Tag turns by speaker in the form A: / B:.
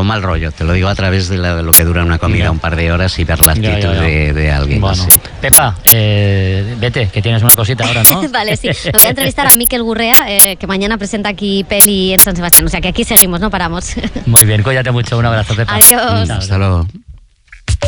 A: con mal rollo, te lo digo a través de lo que dura una comida, un par de horas, y ver la actitud de alguien.
B: Bueno,
A: así.
B: Pepa, vete, que tienes una cosita ahora, ¿no?
C: Vale, sí. Me voy a entrevistar a Mikel Gurrea, que mañana presenta aquí peli en San Sebastián. O sea que aquí seguimos, no paramos.
B: Muy bien, cuídate mucho. Un abrazo, Pepa.
C: Adiós.
A: Hasta luego.